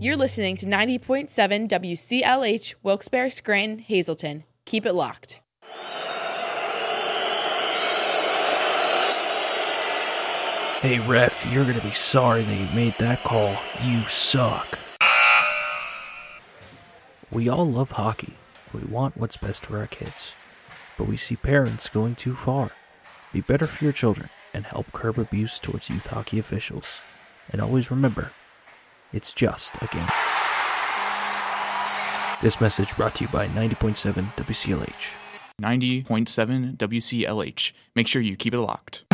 You're listening to 90.7 WCLH, Wilkes-Barre, Scranton, Hazleton. Keep it locked. Hey ref, you're gonna be sorry that you made that call. You suck. We all love hockey. We want what's best for our kids. But we see parents going too far. Be better for your children and help curb abuse towards youth hockey officials. And always remember, it's just a game. This message brought to you by 90.7 WCLH. 90.7 WCLH. Make sure you keep it locked.